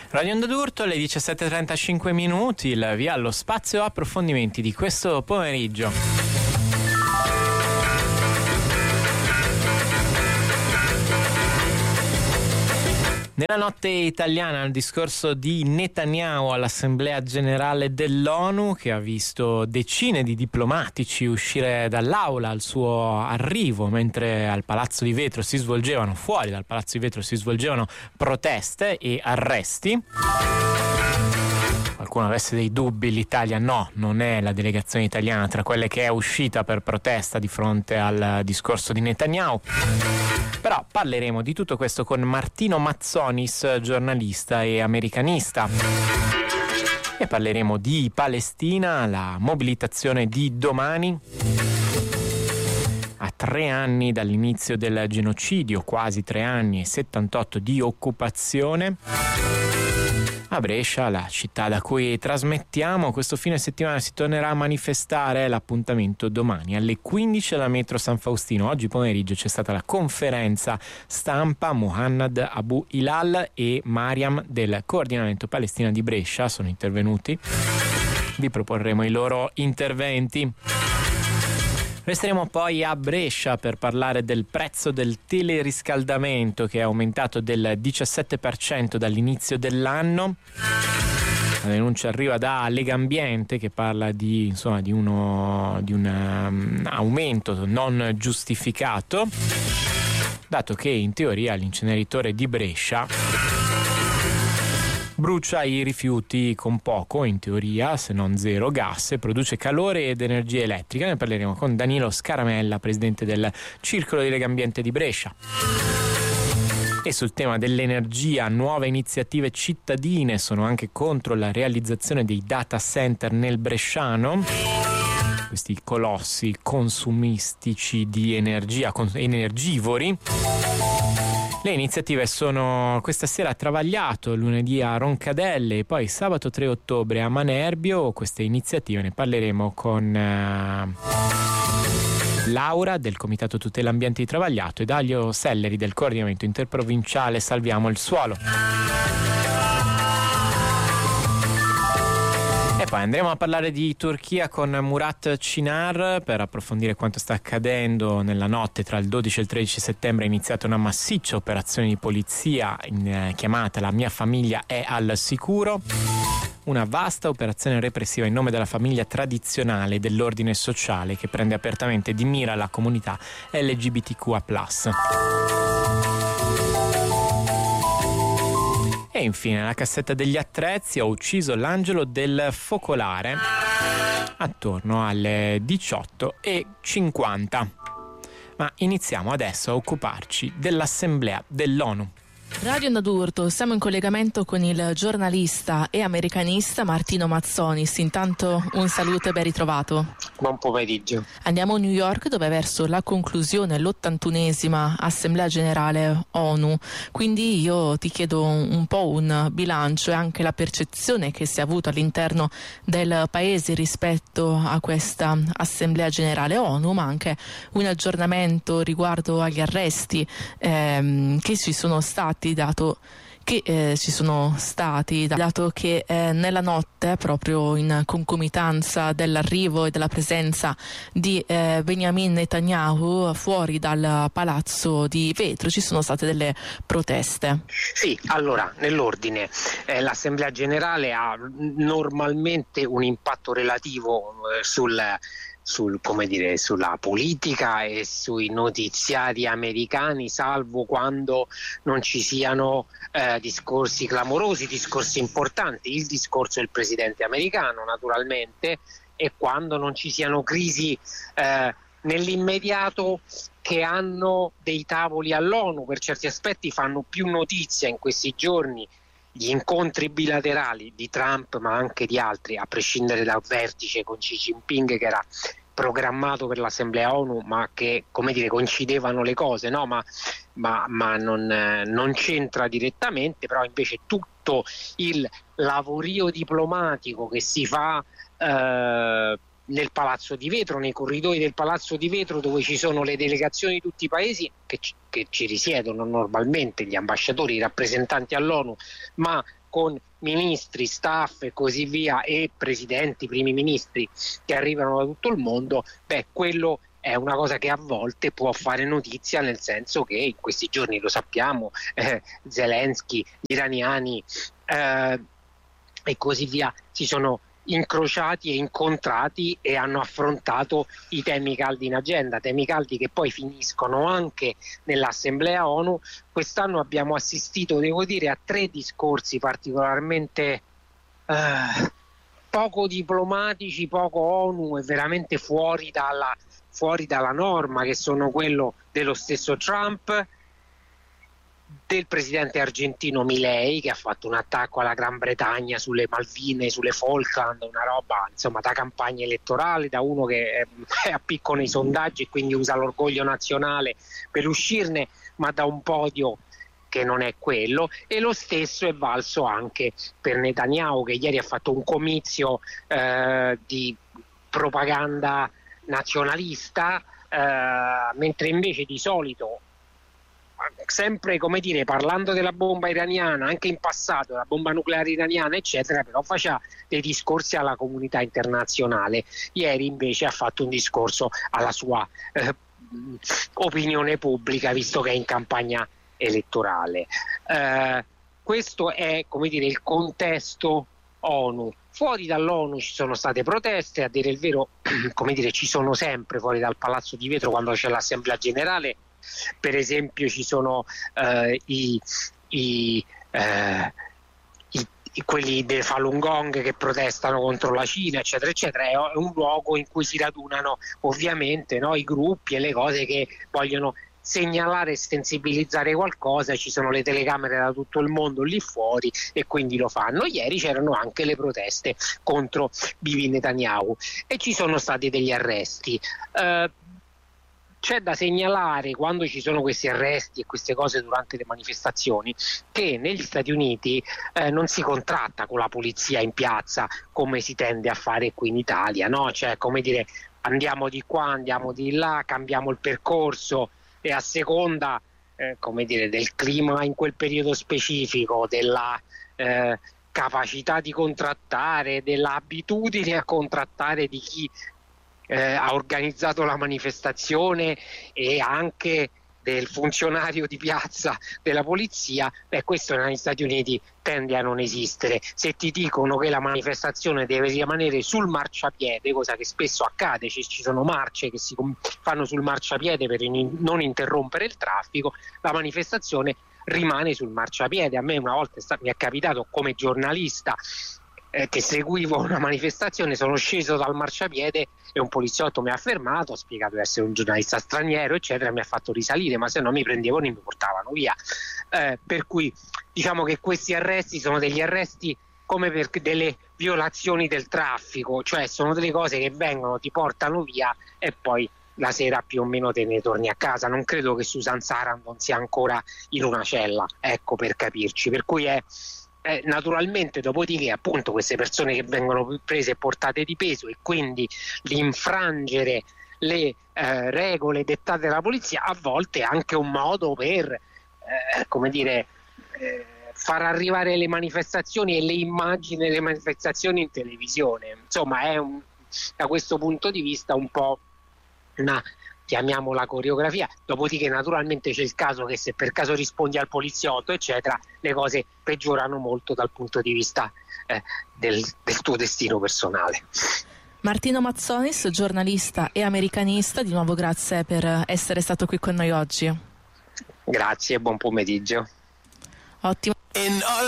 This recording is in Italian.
Radio Onda d'Urto alle 17:35 minuti, il via allo spazio approfondimenti di questo pomeriggio. Nella notte italiana, il discorso di Netanyahu all'Assemblea Generale dell'ONU, che ha visto decine di diplomatici uscire dall'aula al suo arrivo, mentre al Palazzo di Vetro fuori dal Palazzo di Vetro si svolgevano proteste e arresti. Qualcuno avesse dei dubbi, l'Italia non è la delegazione italiana tra quelle che è uscita per protesta di fronte al discorso di Netanyahu. Però parleremo di tutto questo con Martino Mazzonis, giornalista e americanista. E parleremo di Palestina, la mobilitazione di domani. A 3 anni dall'inizio del genocidio, quasi 3 anni e 78 di occupazione. A Brescia, la città da cui trasmettiamo, questo fine settimana si tornerà a manifestare. L'appuntamento domani alle 15 alla metro San Faustino. Oggi pomeriggio c'è stata la conferenza stampa. Muhannad Abu Hilal e Mariam del Coordinamento Palestina di Brescia sono intervenuti. Vi proporremo i loro interventi. Resteremo poi a Brescia per parlare del prezzo del teleriscaldamento, che è aumentato del 17% dall'inizio dell'anno. La denuncia arriva da Legambiente, che parla di un aumento non giustificato, dato che in teoria l'inceneritore di Brescia brucia i rifiuti con poco, in teoria, se non zero gas, e produce calore ed energia elettrica. Ne parleremo con Danilo Scaramella, presidente del Circolo di Legambiente di Brescia. E sul tema dell'energia, nuove iniziative cittadine sono anche contro la realizzazione dei data center nel Bresciano. Questi colossi consumistici di energia, energivori. Le iniziative sono questa sera a Travagliato, lunedì a Roncadelle e poi sabato 3 ottobre a Manerbio. Queste iniziative ne parleremo con Laura del Comitato Tutela Ambiente di Travagliato e Dario Selleri del Coordinamento Interprovinciale Salviamo il Suolo. E poi andremo a parlare di Turchia con Murat Çınar per approfondire quanto sta accadendo. Nella notte tra il 12 e il 13 settembre è iniziata una massiccia operazione di polizia chiamata La mia famiglia è al sicuro. Una vasta operazione repressiva in nome della famiglia tradizionale e dell'ordine sociale che prende apertamente di mira la comunità LGBTQA+. E infine la cassetta degli attrezzi. Ho ucciso l'angelo del focolare attorno alle 18:50. Ma iniziamo adesso a occuparci dell'Assemblea dell'ONU. Radio Onda d'Urto, siamo in collegamento con il giornalista e americanista Martino Mazzonis. Intanto un saluto e ben ritrovato. Buon pomeriggio. Andiamo a New York, dove verso la conclusione l'81esima Assemblea Generale ONU. Quindi io ti chiedo un po' un bilancio e anche la percezione che si è avuta all'interno del paese rispetto a questa Assemblea Generale ONU, ma anche un aggiornamento riguardo agli arresti che ci sono stati, dato che nella notte, proprio in concomitanza dell'arrivo e della presenza di Benjamin Netanyahu fuori dal Palazzo di Vetro, ci sono state delle proteste. Sì, allora, nell'ordine, l'Assemblea Generale ha normalmente un impatto relativo sulla politica e sui notiziari americani, salvo quando non ci siano discorsi clamorosi, discorsi importanti, il discorso del presidente americano naturalmente, e quando non ci siano crisi nell'immediato che hanno dei tavoli all'ONU. Per certi aspetti fanno più notizia in questi giorni gli incontri bilaterali di Trump, ma anche di altri, a prescindere dal vertice con Xi Jinping che era programmato per l'Assemblea ONU, ma che, come dire, coincidevano le cose, no? Ma non c'entra direttamente. Però invece tutto il lavorio diplomatico che si fa nel Palazzo di Vetro, nei corridoi del Palazzo di Vetro, dove ci sono le delegazioni di tutti i paesi che ci risiedono normalmente, gli ambasciatori, i rappresentanti all'ONU, ma con ministri, staff e così via, e presidenti, primi ministri che arrivano da tutto il mondo, quello è una cosa che a volte può fare notizia, nel senso che in questi giorni, lo sappiamo, Zelensky, gli iraniani e così via si sono incrociati e incontrati e hanno affrontato i temi caldi in agenda, temi caldi che poi finiscono anche nell'Assemblea ONU. Quest'anno abbiamo assistito, devo dire, a 3 discorsi particolarmente poco diplomatici, poco ONU e veramente fuori dalla norma, che sono quello dello stesso Trump, del presidente argentino Milei, che ha fatto un attacco alla Gran Bretagna sulle Malvine, sulle Falkland, una roba insomma da campagna elettorale, da uno che è a picco nei sondaggi e quindi usa l'orgoglio nazionale per uscirne, ma da un podio che non è quello. E lo stesso è valso anche per Netanyahu, che ieri ha fatto un comizio di propaganda nazionalista, mentre invece di solito, sempre parlando della bomba iraniana, anche in passato la bomba nucleare iraniana eccetera, però faceva dei discorsi alla comunità internazionale. Ieri invece ha fatto un discorso alla sua opinione pubblica, visto che è in campagna elettorale. Questo è il contesto ONU. Fuori dall'ONU ci sono state proteste, a dire il vero ci sono sempre fuori dal Palazzo di Vetro quando c'è l'Assemblea Generale. Per esempio ci sono quelli dei Falun Gong che protestano contro la Cina eccetera eccetera. È un luogo in cui si radunano ovviamente i gruppi e le cose che vogliono segnalare e sensibilizzare qualcosa. Ci sono le telecamere da tutto il mondo lì fuori e quindi lo fanno. Ieri c'erano anche le proteste contro Bibi Netanyahu e ci sono stati degli arresti. C'è da segnalare, quando ci sono questi arresti e queste cose durante le manifestazioni, che negli Stati Uniti non si contratta con la polizia in piazza come si tende a fare qui in Italia, no? Cioè, andiamo di qua, andiamo di là, cambiamo il percorso e a seconda del clima in quel periodo specifico, della capacità di contrattare, dell'abitudine a contrattare di chi ha organizzato la manifestazione e anche del funzionario di piazza della polizia, questo negli Stati Uniti tende a non esistere. Se ti dicono che la manifestazione deve rimanere sul marciapiede, cosa che spesso accade, ci sono marce che si fanno sul marciapiede per non interrompere il traffico, la manifestazione rimane sul marciapiede. A me una volta mi è capitato come giornalista che seguivo una manifestazione, sono sceso dal marciapiede e un poliziotto mi ha fermato, ha spiegato di essere un giornalista straniero eccetera, mi ha fatto risalire, ma se no mi prendevano e mi portavano via. Per cui diciamo che questi arresti sono degli arresti come per delle violazioni del traffico, cioè sono delle cose che vengono, ti portano via e poi la sera più o meno te ne torni a casa. Non credo che Susan Sarandon sia ancora in una cella, ecco, per capirci, per cui naturalmente dopodiché appunto queste persone che vengono prese e portate di peso e quindi l'infrangere le regole dettate dalla polizia a volte è anche un modo per far arrivare le manifestazioni e le immagini delle manifestazioni in televisione. Insomma è da questo punto di vista un po' una, chiamiamola, coreografia. Dopodiché naturalmente c'è il caso che se per caso rispondi al poliziotto eccetera, le cose peggiorano molto dal punto di vista del tuo destino personale. Martino Mazzonis, giornalista e americanista, di nuovo grazie per essere stato qui con noi oggi. Grazie e buon pomeriggio. Ottimo.